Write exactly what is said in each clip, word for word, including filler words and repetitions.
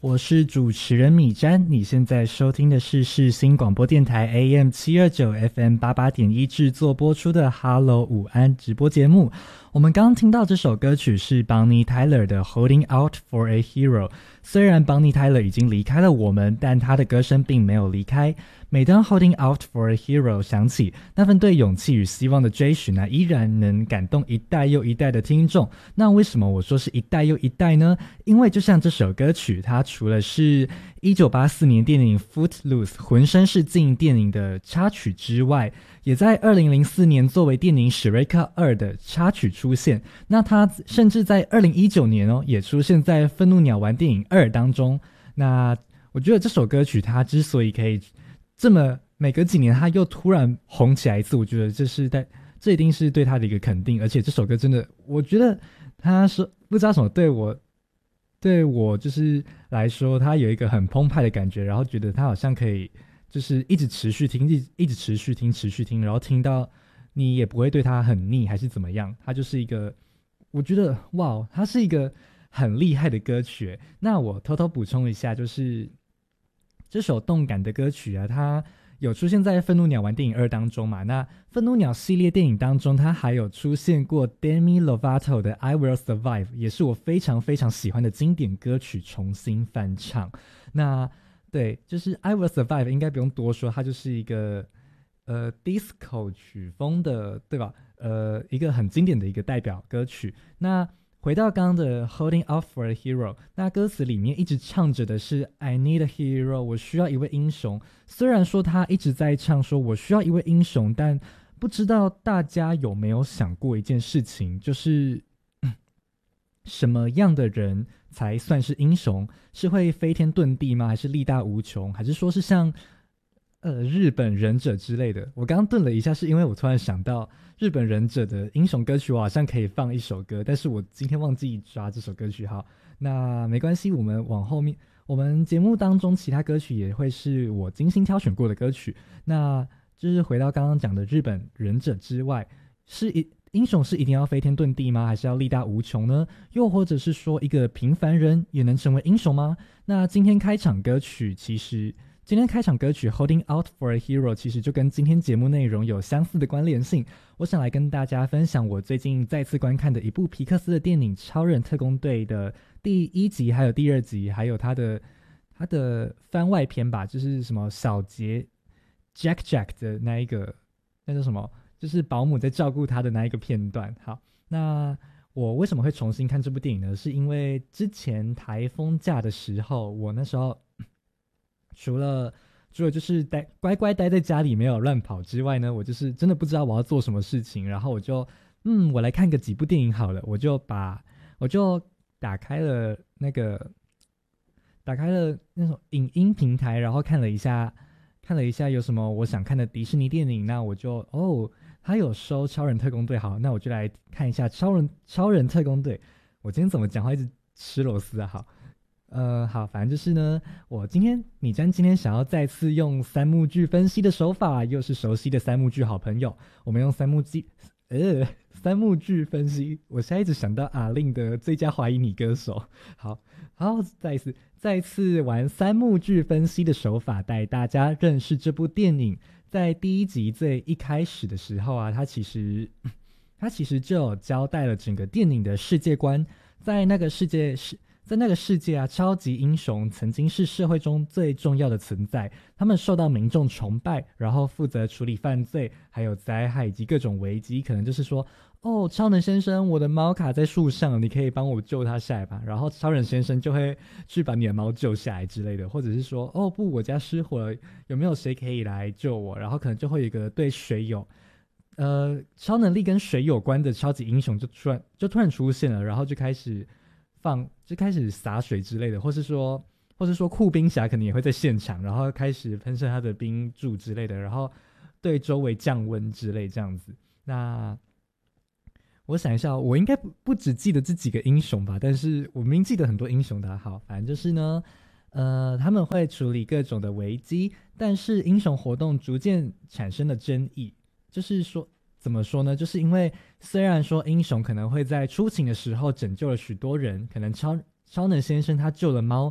我是主持人米詹，你现在收听的是世新广播电台 A M 七二九 F M 八八点一制作播出的 Hello 午安直播节目。我们刚听到这首歌曲是 Bonnie Tyler 的 Holding Out for a Hero。虽然 Bonnie Tyler 已经离开了我们，但她的歌声并没有离开。每当 Holding Out for a Hero 响起，那份对勇气与希望的追寻呢，依然能感动一代又一代的听众。那为什么我说是一代又一代呢？因为就像这首歌曲，它除了是一九八四年电影 Footloose 浑身是劲电影的插曲之外，也在二零零四年作为电影史瑞克二的插曲出现。那它甚至在二零一九年哦，也出现在愤怒鸟丸电影二当中。那我觉得这首歌曲它之所以可以这么每隔几年它又突然红起来一次，我觉得这是在这一定是对它的一个肯定。而且这首歌真的，我觉得它是不知道什么对我对我就是来说，它有一个很澎湃的感觉，然后觉得它好像可以就是一直持续听，一直一直持续听，持续听，然后听到你也不会对它很腻还是怎么样。它就是一个，我觉得哇，它是一个很厉害的歌曲。那我偷偷补充一下，就是这首动感的歌曲啊，它有出现在愤怒鸟丸电影二当中嘛。那愤怒鸟系列电影当中，它还有出现过 Demi Lovato 的 I Will Survive， 也是我非常非常喜欢的经典歌曲重新翻唱。那对，就是 I Will Survive 应该不用多说，它就是一个呃 disco 曲风的，对吧？呃，一个很经典的一个代表歌曲。那回到刚刚的 Holding Out for a Hero， 那歌词里面一直唱着的是 I need a hero， 我需要一位英雄。虽然说他一直在唱说我需要一位英雄，但不知道大家有没有想过一件事情，就是、嗯、什么样的人才算是英雄？是会飞天遁地吗？还是力大无穷？还是说是像呃日本忍者之类的？我刚刚顿了一下，是因为我突然想到日本忍者的英雄歌曲，我好像可以放一首歌，但是我今天忘记抓这首歌曲。好，那没关系，我们往后面，我们节目当中其他歌曲也会是我精心挑选过的歌曲。那就是回到刚刚讲的日本忍者之外，是一英雄是一定要飞天遁地吗？还是要力大无穷呢？又或者是说一个平凡人也能成为英雄吗？那今天开场歌曲其实今天开场歌曲 Holding Out for a Hero 其实就跟今天节目内容有相似的关联性。我想来跟大家分享我最近再次观看的一部皮克斯的电影《超人特工队》的第一集还有第二集，还有它的它的番外篇吧，就是什么小杰 Jack Jack 的那一个，那叫什么，就是保姆在照顾他的那一个片段。好，那我为什么会重新看这部电影呢？是因为之前台风假的时候，我那时候除了除了就是待乖乖待在家里没有乱跑之外呢，我就是真的不知道我要做什么事情，然后我就嗯，我来看个几部电影好了，我就把我就打开了那个打开了那种影音平台，然后看了一下看了一下有什么我想看的迪士尼电影。那我就哦，他有收超人特工队，好，那我就来看一下超人超人特工队。我今天怎么讲话一直吃螺丝啊？好。呃，好，反正就是呢，我今天米詹今天想要再次用三幕剧分析的手法，又是熟悉的三幕剧好朋友，我们用三幕剧，呃，三幕剧分析。我现在一直想到阿令的最佳华裔女歌手。好，好，再一次，再一次玩三幕剧分析的手法，带大家认识这部电影。在第一集最一开始的时候啊，它其实，它其实就有交代了整个电影的世界观，在那个世界是。在那个世界啊，超级英雄曾经是社会中最重要的存在，他们受到民众崇拜，然后负责处理犯罪，还有灾害以及各种危机。可能就是说，哦，超人先生，我的猫卡在树上，你可以帮我救它下来吧？然后超人先生就会去把你的猫救下来之类的，或者是说，哦不，我家失火了，有没有谁可以来救我？然后可能就会有一个对水有呃超能力跟水有关的超级英雄就突然就突然出现了，然后就开始。放就开始洒水之类的，或是说，或是说酷冰侠可能也会在现场，然后开始喷射他的冰柱之类的，然后对周围降温之类这样子。那我想一下，我应该不不只记得这几个英雄吧，但是我明明记得很多英雄的。好，反正就是呢，呃，他们会处理各种的危机，但是英雄活动逐渐产生了争议，就是说。怎么说呢？就是因为虽然说英雄可能会在出勤的时候拯救了许多人，可能超超能先生他救了猫，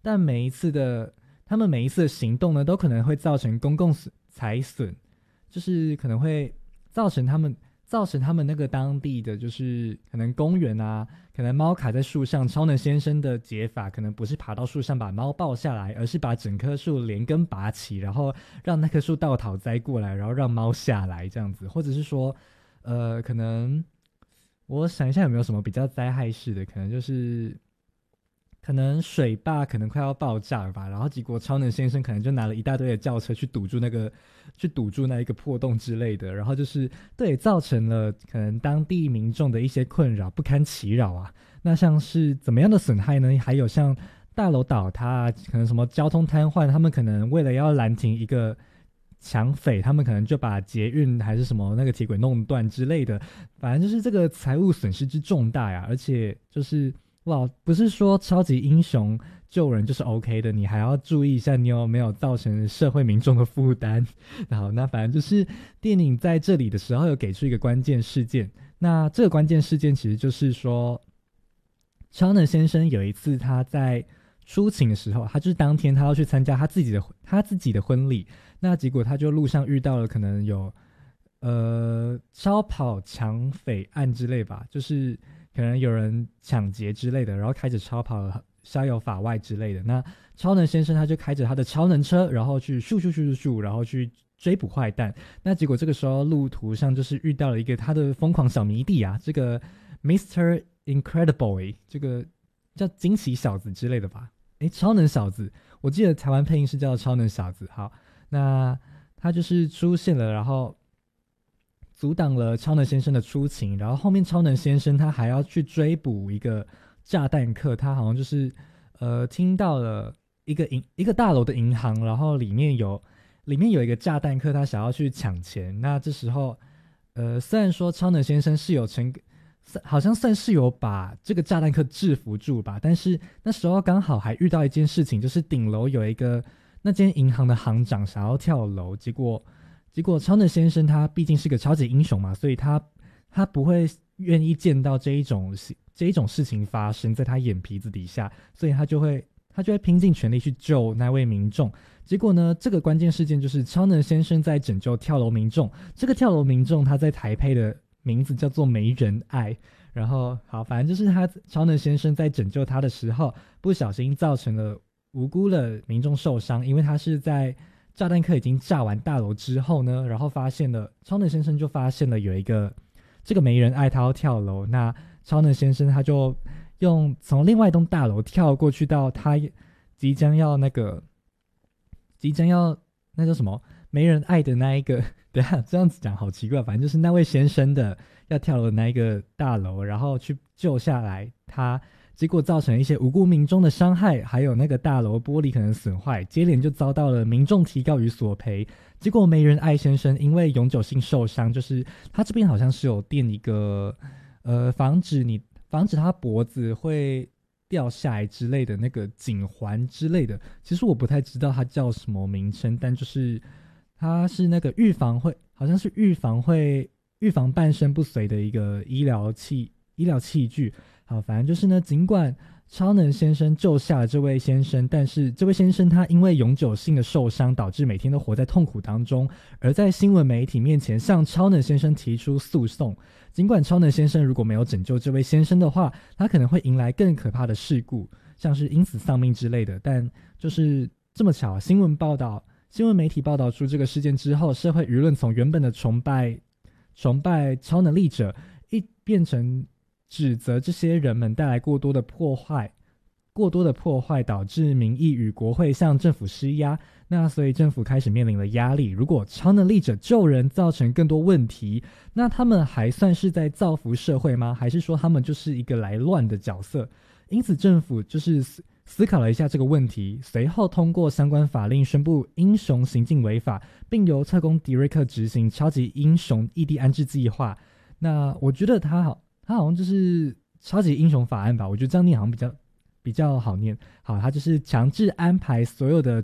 但每一次的他们每一次的行动呢，都可能会造成公共财损，就是可能会造成他们造成他们那个当地的就是可能公园啊，可能猫卡在树上，超能先生的解法可能不是爬到树上把猫抱下来，而是把整棵树连根拔起，然后让那棵树倒讨栽过来，然后让猫下来这样子，或者是说呃，可能我想一下有没有什么比较灾害式的，可能就是可能水坝可能快要爆炸了吧，然后结果超能先生可能就拿了一大堆的轿车去堵住那个去堵住那一个破洞之类的，然后就是对造成了可能当地民众的一些困扰，不堪其扰啊。那像是怎么样的损害呢？还有像大楼倒塌，可能什么交通瘫痪，他们可能为了要拦停一个抢匪，他们可能就把捷运还是什么那个铁轨弄断之类的，反正就是这个财务损失之重大呀，而且就是哇，不是说超级英雄救人就是 OK 的，你还要注意一下你有没有造成社会民众的负担。好，那反正就是电影在这里的时候有给出一个关键事件，那这个关键事件其实就是说，超能先生有一次他在出勤的时候，他就是当天他要去参加他自己的他自己的婚礼，那结果他就路上遇到了可能有呃超跑抢匪案之类吧，就是可能有人抢劫之类的，然后开着超跑逍遥法外之类的。那超能先生他就开着他的超能车，然后去咻咻咻咻咻，然后去追捕坏蛋。那结果这个时候路途上就是遇到了一个他的疯狂小迷弟啊，这个 mister Incredible， 这个叫惊奇小子之类的吧？诶，超能小子，我记得台湾配音是叫超能小子。好，那他就是出现了，然后阻挡了超能先生的出勤，然后后面超能先生他还要去追捕一个炸弹客，他好像就是呃听到了一个银一个大楼的银行，然后里面有里面有一个炸弹客，他想要去抢钱。那这时候呃虽然说超能先生是有成好像算是有把这个炸弹客制服住吧，但是那时候刚好还遇到一件事情，就是顶楼有一个那间银行的行长想要跳楼，结果结果超能先生他毕竟是个超级英雄嘛，所以他他不会愿意见到这一种这一种事情发生在他眼皮子底下，所以他就会他就会拼尽全力去救那位民众。结果呢，这个关键事件就是超能先生在拯救跳楼民众，这个跳楼民众他在台配的名字叫做没人爱。然后好，反正就是他超能先生在拯救他的时候不小心造成了无辜的民众受伤，因为他是在炸弹客已经炸完大楼之后呢，然后发现了超能先生就发现了有一个这个没人爱他要跳楼，那超能先生他就用从另外一栋大楼跳过去到他即将要那个即将要那叫什么没人爱的那一个，等一下这样子讲好奇怪，反正就是那位先生的要跳楼的那一个大楼，然后去救下来他，结果造成一些无辜民众的伤害，还有那个大楼玻璃可能损坏，接连就遭到了民众提告与索赔。结果没人爱先生因为永久性受伤，就是他这边好像是有垫一个呃防止你防止他脖子会掉下来之类的那个颈环之类的，其实我不太知道它叫什么名称，但就是它是那个预防会好像是预防会预防半身不遂的一个医疗器医疗器具。好，反正就是呢，尽管超能先生救下了这位先生，但是这位先生他因为永久性的受伤，导致每天都活在痛苦当中，而在新闻媒体面前向超能先生提出诉讼。尽管超能先生如果没有拯救这位先生的话，他可能会迎来更可怕的事故，像是因此丧命之类的，但就是这么巧，新闻报道新闻媒体报道出这个事件之后，社会舆论从原本的崇拜崇拜超能力者一变成指责这些人们带来过多的破坏过多的破坏导致民意与国会向政府施压，那所以政府开始面临了压力。如果超能力者救人造成更多问题，那他们还算是在造福社会吗？还是说他们就是一个来乱的角色？因此政府就是思考了一下这个问题，随后通过相关法令宣布英雄行径违法，并由特工迪瑞克执行超级英雄异地安置计划。那我觉得他好他好像就是超级英雄法案吧，我觉得这样念好像比较比较好念。好，他就是强制安排所有的